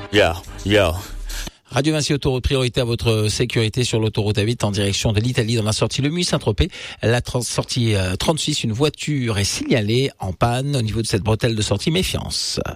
Yeah. Radio Vinci Autoroute, priorité à votre sécurité sur l'autoroute A8 en direction de l'Italie dans la sortie Le Mût-Saint-Tropez. La sortie 36, une voiture est signalée en panne au niveau de cette bretelle de sortie, méfiance.